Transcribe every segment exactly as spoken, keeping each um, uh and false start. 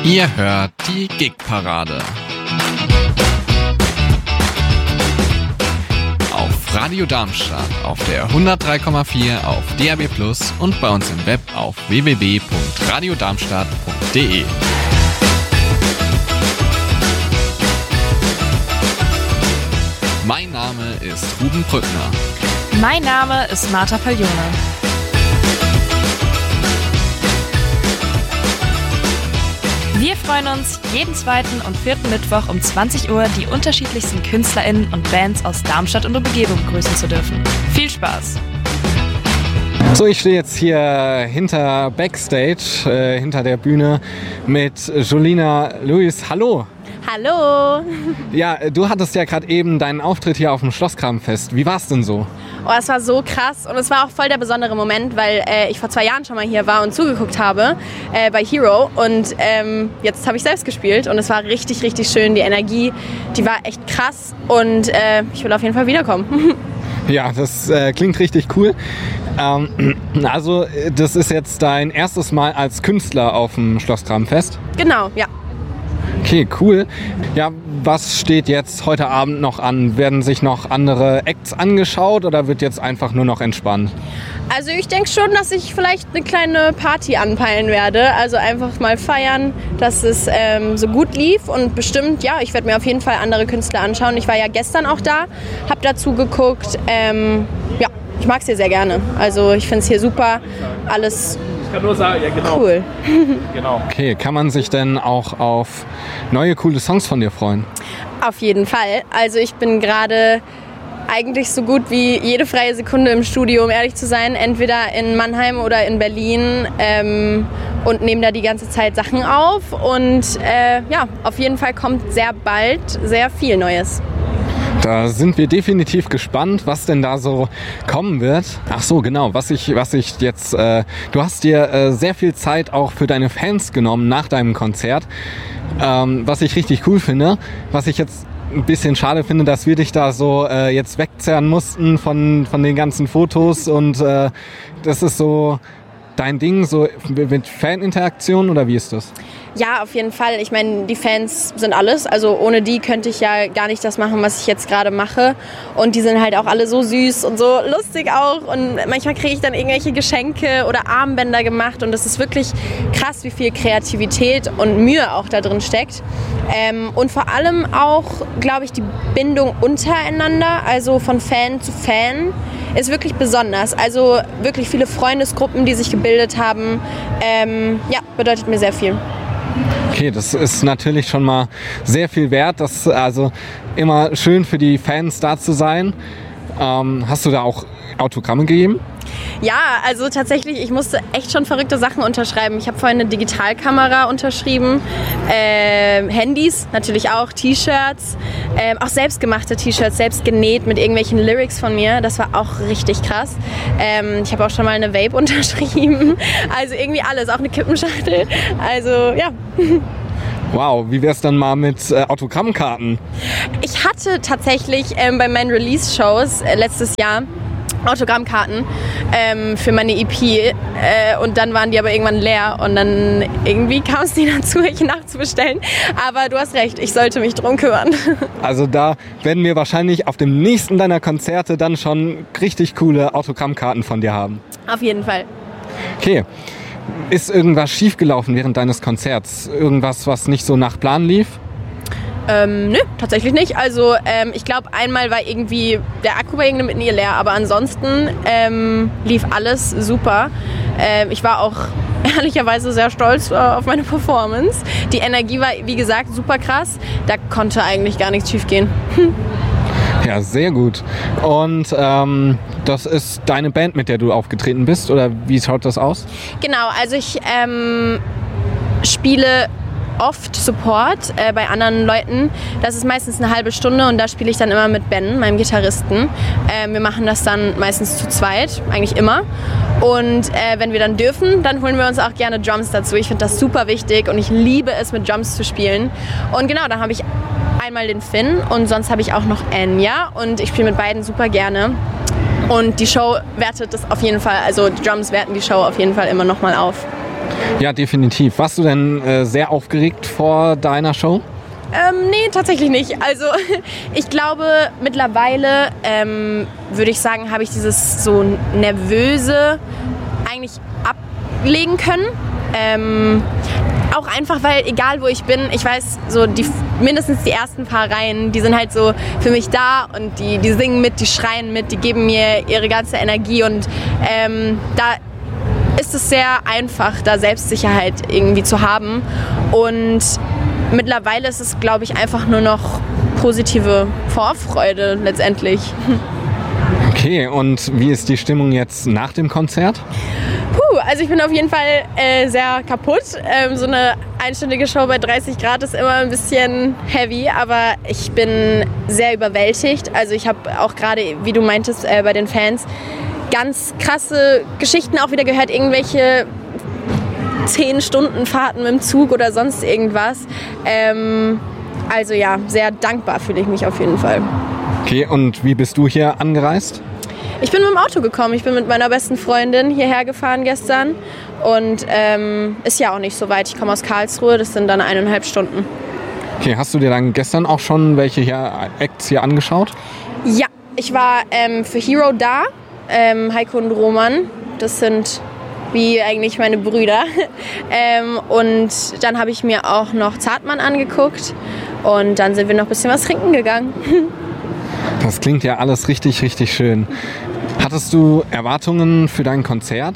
Ihr hört die Gig-Parade. Auf Radio Darmstadt, auf der hundertdrei Komma vier, auf D A B plus und bei uns im Web auf w w w punkt radio darmstadt punkt d e. Mein Name ist Ruben Brückner. Mein Name ist Marta Paglione. Wir freuen uns, jeden zweiten und vierten Mittwoch um zwanzig Uhr die unterschiedlichsten KünstlerInnen und Bands aus Darmstadt und Umgebung begrüßen zu dürfen. Viel Spaß! So, ich stehe jetzt hier hinter Backstage, äh, hinter der Bühne mit Jolina Lewis. Hallo! Hallo! Ja, du hattest ja gerade eben deinen Auftritt hier auf dem Schlosskramfest. Wie war es denn so? Oh, es war so krass und es war auch voll der besondere Moment, weil äh, ich vor zwei Jahren schon mal hier war und zugeguckt habe äh, bei Hero und ähm, jetzt habe ich selbst gespielt und es war richtig, richtig schön. Die Energie, die war echt krass und äh, ich will auf jeden Fall wiederkommen. Ja, das äh, klingt richtig cool. Ähm, also das ist jetzt dein erstes Mal als Künstler auf dem Schlosskramfest? Genau, ja. Okay, cool. Ja, was steht jetzt heute Abend noch an? Werden sich noch andere Acts angeschaut oder wird jetzt einfach nur noch entspannt? Also ich denke schon, dass ich vielleicht eine kleine Party anpeilen werde. Also einfach mal feiern, dass es ähm, so gut lief. Und bestimmt, ja, ich werde mir auf jeden Fall andere Künstler anschauen. Ich war ja gestern auch da, habe dazu geguckt. Ähm, ja, ich mag es hier sehr gerne. Also ich finde es hier super. Alles Ich kann nur sagen, ja genau. Cool. Genau. Okay, kann man sich denn auch auf neue, coole Songs von dir freuen? Auf jeden Fall. Also ich bin gerade eigentlich so gut wie jede freie Sekunde im Studio, um ehrlich zu sein. Entweder in Mannheim oder in Berlin ähm, und nehme da die ganze Zeit Sachen auf. Und äh, ja, auf jeden Fall kommt sehr bald sehr viel Neues. Da sind wir definitiv gespannt, was denn da so kommen wird. Ach so, genau, was ich, was ich jetzt, äh, du hast dir äh, sehr viel Zeit auch für deine Fans genommen nach deinem Konzert, ähm, was ich richtig cool finde. Was ich jetzt ein bisschen schade finde, dass wir dich da so äh, jetzt wegzerren mussten von, von den ganzen Fotos und äh, das ist so dein Ding, so mit Faninteraktion oder wie ist das? Ja, auf jeden Fall. Ich meine, die Fans sind alles. Also ohne die könnte ich ja gar nicht das machen, was ich jetzt gerade mache. Und die sind halt auch alle so süß und so lustig auch. Und manchmal kriege ich dann irgendwelche Geschenke oder Armbänder gemacht. Und das ist wirklich krass, wie viel Kreativität und Mühe auch da drin steckt. Ähm, und vor allem auch, glaube ich, die Bindung untereinander, also von Fan zu Fan, ist wirklich besonders. Also wirklich viele Freundesgruppen, die sich gebildet haben. Ähm, ja, bedeutet mir sehr viel. Okay, das ist natürlich schon mal sehr viel wert. Das ist also immer schön für die Fans da zu sein. Ähm, hast du da auch Autogramme gegeben? Ja, also tatsächlich, ich musste echt schon verrückte Sachen unterschreiben. Ich habe vorhin eine Digitalkamera unterschrieben, äh, Handys natürlich auch, T-Shirts, äh, auch selbstgemachte T-Shirts, selbst genäht mit irgendwelchen Lyrics von mir. Das war auch richtig krass. Ähm, ich habe auch schon mal eine Vape unterschrieben, also irgendwie alles, auch eine Kippenschachtel. Also ja. Wow, wie wär's dann mal mit äh, Autogrammkarten? Ich hatte tatsächlich ähm, bei meinen Release-Shows äh, letztes Jahr Autogrammkarten ähm, für meine E P äh, und dann waren die aber irgendwann leer und dann irgendwie kam es nicht dazu, welche nachzubestellen. Aber du hast recht, ich sollte mich drum kümmern. Also da werden wir wahrscheinlich auf dem nächsten deiner Konzerte dann schon richtig coole Autogrammkarten von dir haben. Auf jeden Fall. Okay. Ist irgendwas schiefgelaufen während deines Konzerts? Irgendwas, was nicht so nach Plan lief? Ähm, nö, tatsächlich nicht. Also ähm, ich glaube, einmal war irgendwie der Akku bei irgendeinem mit ihr leer, aber ansonsten ähm, lief alles super. Ähm, ich war auch ehrlicherweise sehr stolz äh, auf meine Performance. Die Energie war, wie gesagt, super krass. Da konnte eigentlich gar nichts schief gehen. Ja, sehr gut. Und ähm, das ist deine Band, mit der du aufgetreten bist, oder wie schaut das aus? Genau, also ich ähm, spiele oft Support äh, bei anderen Leuten. Das ist meistens eine halbe Stunde und da spiele ich dann immer mit Ben, meinem Gitarristen. Äh, wir machen das dann meistens zu zweit, eigentlich immer. Und äh, wenn wir dann dürfen, dann holen wir uns auch gerne Drums dazu. Ich finde das super wichtig und ich liebe es, mit Drums zu spielen. Und genau, da habe ich einmal den Finn und sonst habe ich auch noch Enya und ich spiele mit beiden super gerne. Und die Show wertet das auf jeden Fall, also die Drums werten die Show auf jeden Fall immer nochmal auf. Ja, definitiv. Warst du denn äh, sehr aufgeregt vor deiner Show? Ähm, nee, tatsächlich nicht. Also ich glaube, mittlerweile ähm, würde ich sagen, habe ich dieses so Nervöse eigentlich ablegen können. Ähm, auch einfach, weil egal wo ich bin, ich weiß, so die mindestens die ersten paar Reihen, die sind halt so für mich da und die, die singen mit, die schreien mit, die geben mir ihre ganze Energie und ähm, da ist es sehr einfach, da Selbstsicherheit irgendwie zu haben und mittlerweile ist es, glaube ich, einfach nur noch positive Vorfreude letztendlich. Okay, und wie ist die Stimmung jetzt nach dem Konzert? Puh, also ich bin auf jeden Fall äh, sehr kaputt. Ähm, so eine einstündige Show bei dreißig Grad ist immer ein bisschen heavy, aber ich bin sehr überwältigt. Also ich habe auch gerade, wie du meintest, äh, bei den Fans ganz krasse Geschichten auch wieder gehört, irgendwelche zehn Stunden Fahrten mit dem Zug oder sonst irgendwas. Ähm, also ja, sehr dankbar fühle ich mich auf jeden Fall. Okay, und wie bist du hier angereist? Ich bin mit dem Auto gekommen. Ich bin mit meiner besten Freundin hierher gefahren gestern und ähm, ist ja auch nicht so weit. Ich komme aus Karlsruhe, das sind dann eineinhalb Stunden. Okay, hast du dir dann gestern auch schon welche hier, Acts hier angeschaut? Ja, ich war ähm, für Hero da, ähm, Heiko und Roman. Das sind wie eigentlich meine Brüder. ähm, und dann habe ich mir auch noch Zartmann angeguckt und dann sind wir noch ein bisschen was trinken gegangen. Das klingt ja alles richtig, richtig schön. Hattest du Erwartungen für dein Konzert?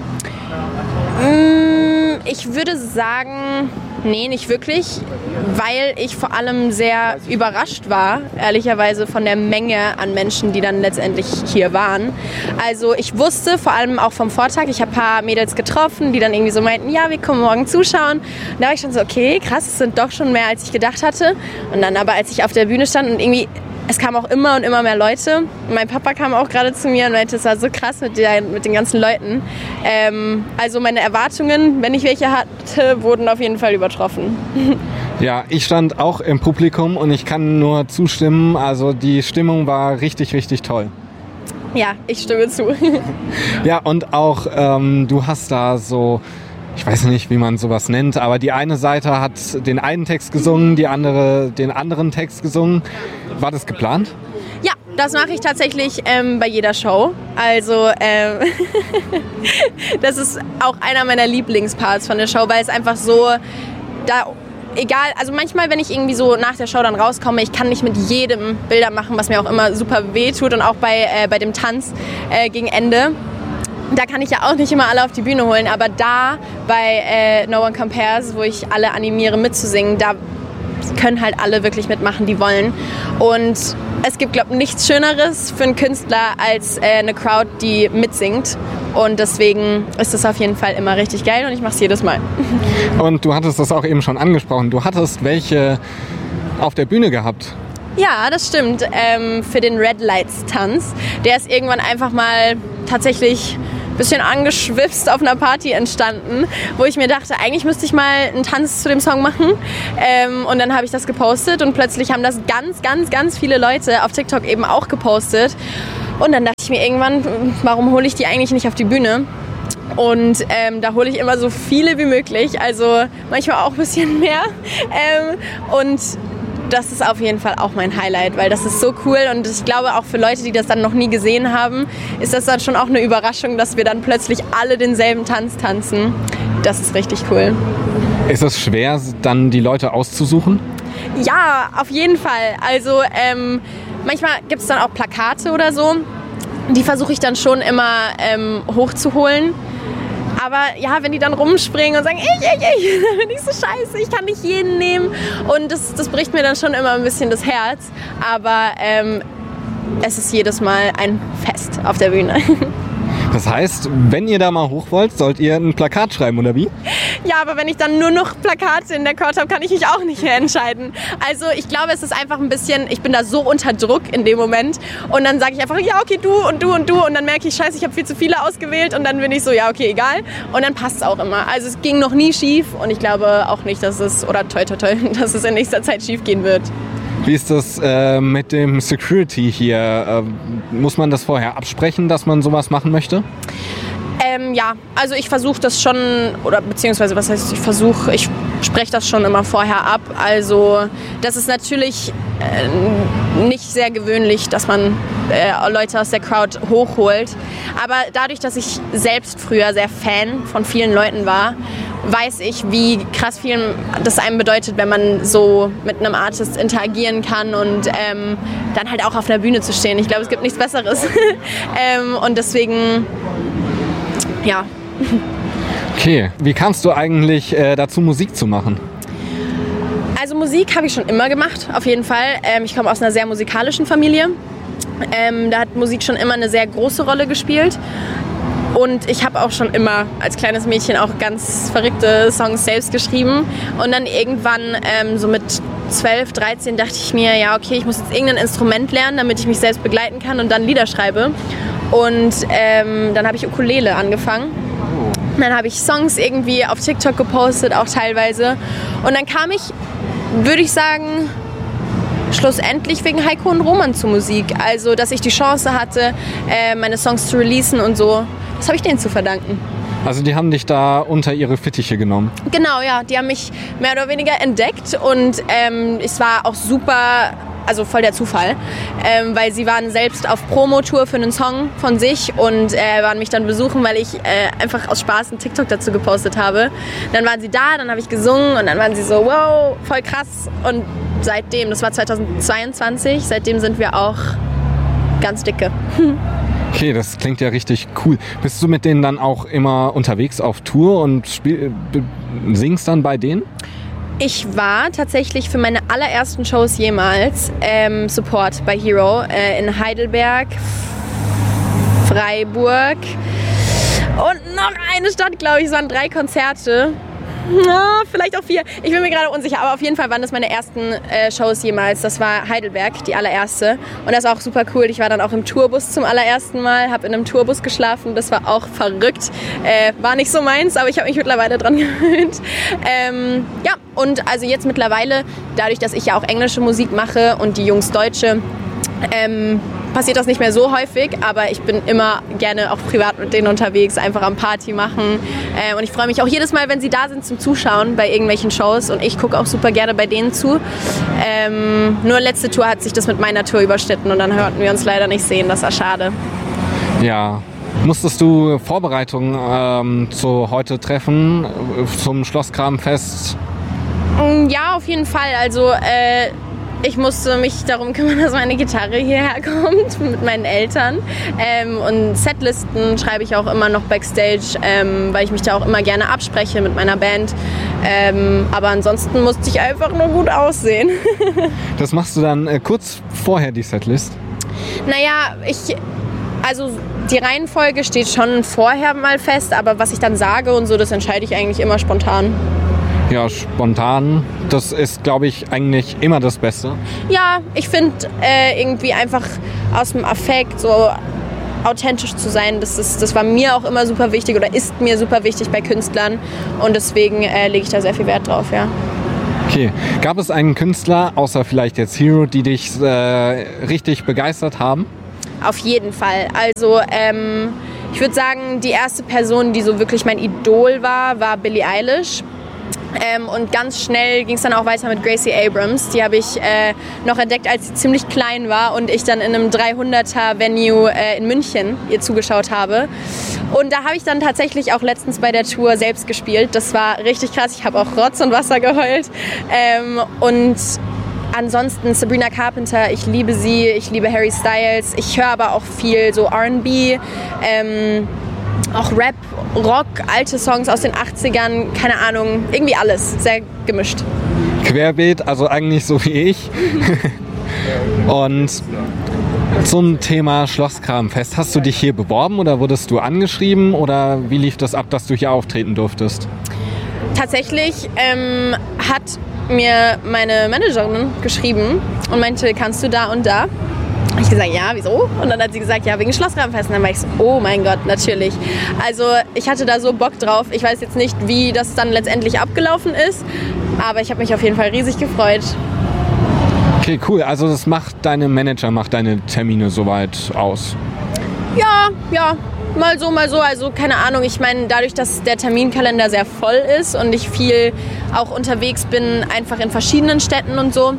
Mm, ich würde sagen, nee, nicht wirklich, weil ich vor allem sehr überrascht war, ehrlicherweise von der Menge an Menschen, die dann letztendlich hier waren. Also ich wusste vor allem auch vom Vortag, ich habe ein paar Mädels getroffen, die dann irgendwie so meinten, ja, wir kommen morgen zuschauen. Und da war ich schon so, okay, krass, es sind doch schon mehr, als ich gedacht hatte. Und dann aber, als ich auf der Bühne stand und irgendwie es kamen auch immer und immer mehr Leute. Mein Papa kam auch gerade zu mir und meinte, es war so krass mit, der, mit den ganzen Leuten. Ähm, also meine Erwartungen, wenn ich welche hatte, wurden auf jeden Fall übertroffen. Ja, ich stand auch im Publikum und ich kann nur zustimmen. Also die Stimmung war richtig, richtig toll. Ja, ich stimme zu. Ja, und auch ähm, du hast da so... Ich weiß nicht, wie man sowas nennt, aber die eine Seite hat den einen Text gesungen, die andere den anderen Text gesungen. War das geplant? Ja, das mache ich tatsächlich ähm, bei jeder Show. Also ähm, das ist auch einer meiner Lieblingsparts von der Show, weil es einfach so, da egal, also manchmal, wenn ich irgendwie so nach der Show dann rauskomme, ich kann nicht mit jedem Bilder machen, was mir auch immer super weh tut und auch bei, äh, bei dem Tanz äh, gegen Ende. Da kann ich ja auch nicht immer alle auf die Bühne holen, aber da bei äh, No One Compares, wo ich alle animiere mitzusingen, da können halt alle wirklich mitmachen, die wollen. Und es gibt, glaube ich, nichts Schöneres für einen Künstler als äh, eine Crowd, die mitsingt. Und deswegen ist das auf jeden Fall immer richtig geil und ich mache es jedes Mal. Und du hattest das auch eben schon angesprochen. Du hattest welche auf der Bühne gehabt. Ja, das stimmt. Ähm, für den Red Lights Tanz. Der ist irgendwann einfach mal tatsächlich ein bisschen angeschwipst auf einer Party entstanden, wo ich mir dachte, eigentlich müsste ich mal einen Tanz zu dem Song machen. Ähm, und dann habe ich das gepostet und plötzlich haben das ganz, ganz, ganz viele Leute auf TikTok eben auch gepostet. Und dann dachte ich mir irgendwann, warum hole ich die eigentlich nicht auf die Bühne? Und ähm, da hole ich immer so viele wie möglich, also manchmal auch ein bisschen mehr. Ähm, und das ist auf jeden Fall auch mein Highlight, weil das ist so cool und ich glaube auch für Leute, die das dann noch nie gesehen haben, ist das dann schon auch eine Überraschung, dass wir dann plötzlich alle denselben Tanz tanzen. Das ist richtig cool. Ist es schwer, dann die Leute auszusuchen? Ja, auf jeden Fall. Also ähm, manchmal gibt es dann auch Plakate oder so, die versuche ich dann schon immer ähm, hochzuholen. Aber ja, wenn die dann rumspringen und sagen, ich, ich, ich, dann bin ich so scheiße, ich kann nicht jeden nehmen. Und das, das bricht mir dann schon immer ein bisschen das Herz. Aber ähm, es ist jedes Mal ein Fest auf der Bühne. Das heißt, wenn ihr da mal hoch wollt, sollt ihr ein Plakat schreiben, oder wie? Ja, aber wenn ich dann nur noch Plakate in der Court habe, kann ich mich auch nicht mehr entscheiden. Also ich glaube, es ist einfach ein bisschen, ich bin da so unter Druck in dem Moment. Und dann sage ich einfach, ja, okay, du und du und du. Und dann merke ich, scheiße, ich habe viel zu viele ausgewählt. Und dann bin ich so, ja, okay, egal. Und dann passt es auch immer. Also es ging noch nie schief. Und ich glaube auch nicht, dass es, oder toi, toi, toi, dass es in nächster Zeit schief gehen wird. Wie ist das äh, mit dem Security hier? Äh, muss man das vorher absprechen, dass man sowas machen möchte? Ähm, ja, also ich versuche das schon, oder beziehungsweise was heißt ich versuche, ich spreche das schon immer vorher ab. Also das ist natürlich äh, nicht sehr gewöhnlich, dass man äh, Leute aus der Crowd hochholt. Aber dadurch, dass ich selbst früher sehr Fan von vielen Leuten war, weiß ich, wie krass viel das einem bedeutet, wenn man so mit einem Artist interagieren kann und ähm, dann halt auch auf einer Bühne zu stehen. Ich glaube, es gibt nichts Besseres. ähm, und deswegen, ja. Okay, wie kamst du eigentlich äh, dazu, Musik zu machen? Also Musik habe ich schon immer gemacht, auf jeden Fall. Ähm, ich komme aus einer sehr musikalischen Familie. Ähm, da hat Musik schon immer eine sehr große Rolle gespielt. Und ich habe auch schon immer als kleines Mädchen auch ganz verrückte Songs selbst geschrieben. Und dann irgendwann ähm, so mit zwölf, dreizehn dachte ich mir, ja okay, ich muss jetzt irgendein Instrument lernen, damit ich mich selbst begleiten kann und dann Lieder schreibe. Und ähm, dann habe ich Ukulele angefangen. Dann habe ich Songs irgendwie auf TikTok gepostet, auch teilweise. Und dann kam ich, würde ich sagen, schlussendlich wegen Heiko und Roman zur Musik. Also, dass ich die Chance hatte, äh, meine Songs zu releasen und so. Das habe ich denen zu verdanken. Also die haben dich da unter ihre Fittiche genommen? Genau, ja. Die haben mich mehr oder weniger entdeckt und ähm, es war auch super, also voll der Zufall, ähm, weil sie waren selbst auf Promotour für einen Song von sich und äh, waren mich dann besuchen, weil ich äh, einfach aus Spaß einen TikTok dazu gepostet habe. Dann waren sie da, dann habe ich gesungen und dann waren sie so, wow, voll krass. Und seitdem, das war zweitausendzweiundzwanzig, seitdem sind wir auch ganz dicke. Okay, das klingt ja richtig cool. Bist du mit denen dann auch immer unterwegs auf Tour und spiel, b- singst dann bei denen? Ich war tatsächlich für meine allerersten Shows jemals ähm, Support bei Hero äh, in Heidelberg, Freiburg und noch eine Stadt, glaube ich. Es waren drei Konzerte. Ja, vielleicht auch vier. Ich bin mir gerade unsicher, aber auf jeden Fall waren das meine ersten äh, Shows jemals. Das war Heidelberg, die allererste. Und das war auch super cool. Ich war dann auch im Tourbus zum allerersten Mal, habe in einem Tourbus geschlafen. Das war auch verrückt. Äh, war nicht so meins, aber ich habe mich mittlerweile dran gewöhnt. Ähm, ja, und also jetzt mittlerweile, dadurch, dass ich ja auch englische Musik mache und die Jungs deutsche, ähm, passiert das nicht mehr so häufig, aber ich bin immer gerne auch privat mit denen unterwegs, einfach am Party machen. Äh, und ich freue mich auch jedes Mal, wenn sie da sind zum Zuschauen bei irgendwelchen Shows. Und ich gucke auch super gerne bei denen zu. Ähm, nur letzte Tour hat sich das mit meiner Tour überschnitten und dann hörten wir uns leider nicht sehen. Das war schade. Ja. Musstest du Vorbereitungen ähm, zu heute treffen, zum Schlossgrabenfest? Ja, auf jeden Fall. Also äh, ich musste mich darum kümmern, dass meine Gitarre hierher kommt mit meinen Eltern. Ähm, und Setlisten schreibe ich auch immer noch Backstage, ähm, weil ich mich da auch immer gerne abspreche mit meiner Band. Ähm, aber ansonsten musste ich einfach nur gut aussehen. Das machst du dann äh, kurz vorher, die Setlist? Naja, ich... Also die Reihenfolge steht schon vorher mal fest, aber was ich dann sage und so, das entscheide ich eigentlich immer spontan. Ja, spontan, das ist, glaube ich, eigentlich immer das Beste. Ja, ich finde äh, irgendwie einfach aus dem Affekt so authentisch zu sein, das, ist, das war mir auch immer super wichtig oder ist mir super wichtig bei Künstlern und deswegen äh, lege ich da sehr viel Wert drauf, ja. Okay, gab es einen Künstler, außer vielleicht jetzt Hero, die dich äh, richtig begeistert haben? Auf jeden Fall. Also ähm, ich würde sagen, die erste Person, die so wirklich mein Idol war, war Billie Eilish. Ähm, und ganz schnell ging es dann auch weiter mit Gracie Abrams. Die habe ich äh, noch entdeckt, als sie ziemlich klein war und ich dann in einem dreihunderter-Venue äh, in München ihr zugeschaut habe. Und da habe ich dann tatsächlich auch letztens bei der Tour selbst gespielt. Das war richtig krass. Ich habe auch Rotz und Wasser geheult. Ähm, und ansonsten Sabrina Carpenter, ich liebe sie, ich liebe Harry Styles. Ich höre aber auch viel so R and B, ähm, auch Rap, Rock, alte Songs aus den achtzigern, keine Ahnung, irgendwie alles, sehr gemischt. Querbeet, also eigentlich so wie ich. Und zum Thema Schlossgrabenfest, hast du dich hier beworben oder wurdest du angeschrieben oder wie lief das ab, dass du hier auftreten durftest? Tatsächlich ähm, hat mir meine Managerin geschrieben und meinte, kannst du da und da? Habe ich gesagt, ja, wieso? Und dann hat sie gesagt, ja, wegen Schlossgrabenfest. Und dann war ich so, oh mein Gott, natürlich. Also ich hatte da so Bock drauf. Ich weiß jetzt nicht, wie das dann letztendlich abgelaufen ist, aber ich habe mich auf jeden Fall riesig gefreut. Okay, cool. Also das macht deine Manager, macht deine Termine soweit aus? Ja, ja. mal so, mal so. Also keine Ahnung, ich meine, dadurch, dass der Terminkalender sehr voll ist und ich viel auch unterwegs bin, einfach in verschiedenen Städten und so,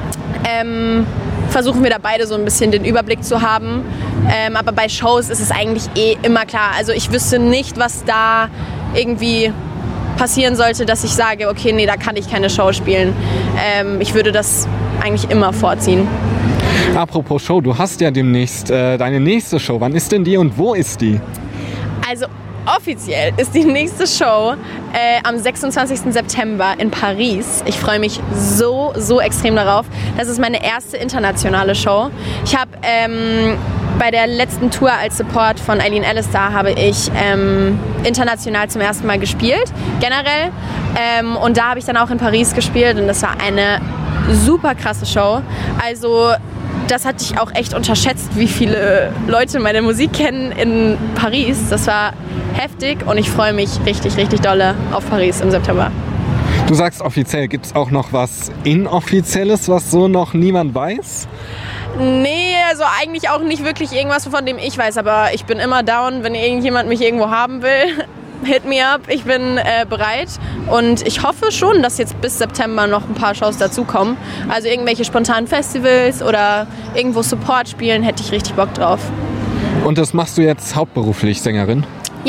ähm, versuchen wir da beide so ein bisschen den Überblick zu haben. Ähm, aber bei Shows ist es eigentlich eh immer klar. Also ich wüsste nicht, was da irgendwie passieren sollte, dass ich sage, okay, nee, da kann ich keine Show spielen. Ähm, ich würde das eigentlich immer vorziehen. Apropos Show, du hast ja demnächst äh, deine nächste Show. Wann ist denn die und wo ist die? Also offiziell ist die nächste Show äh, am sechsundzwanzigsten September in Paris. Ich freue mich so, so extrem darauf. Das ist meine erste internationale Show. Ich habe ähm, bei der letzten Tour als Support von Eileen Alistair habe ich ähm, international zum ersten Mal gespielt, generell. Ähm, und da habe ich dann auch in Paris gespielt und das war eine super krasse Show. Also das hatte ich auch echt unterschätzt, wie viele Leute meine Musik kennen in Paris. Das war heftig und ich freue mich richtig, richtig dolle auf Paris im September. Du sagst offiziell, gibt es auch noch was Inoffizielles, was so noch niemand weiß? Nee, also eigentlich auch nicht wirklich irgendwas, von dem ich weiß, aber ich bin immer down, wenn irgendjemand mich irgendwo haben will. Hit me up, ich bin äh, bereit und ich hoffe schon, dass jetzt bis September noch ein paar Shows dazukommen. Also irgendwelche spontanen Festivals oder irgendwo Support spielen, hätte ich richtig Bock drauf. Und das machst du jetzt hauptberuflich, Sängerin? Ja.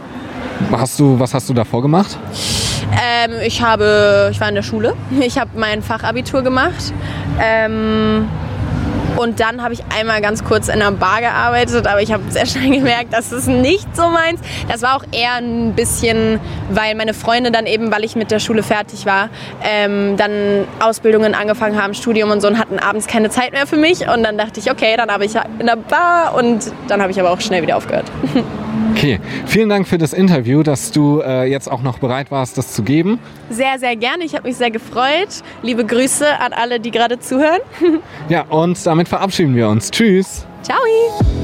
Hast du, was hast du davor gemacht? Ähm, ich habe, ich war in der Schule, ich habe mein Fachabitur gemacht. Ähm, Und dann habe ich einmal ganz kurz in einer Bar gearbeitet, aber ich habe sehr schnell gemerkt, das ist nicht so meins. Das war auch eher ein bisschen, weil meine Freunde dann eben, weil ich mit der Schule fertig war, ähm, dann Ausbildungen angefangen haben, Studium und so und hatten abends keine Zeit mehr für mich. Und dann dachte ich, okay, dann habe ich in der Bar und dann habe ich aber auch schnell wieder aufgehört. Okay, vielen Dank für das Interview, dass du äh, jetzt auch noch bereit warst, das zu geben. Sehr, sehr gerne. Ich habe mich sehr gefreut. Liebe Grüße an alle, die gerade zuhören. Ja, und damit verabschieden wir uns. Tschüss. Ciao.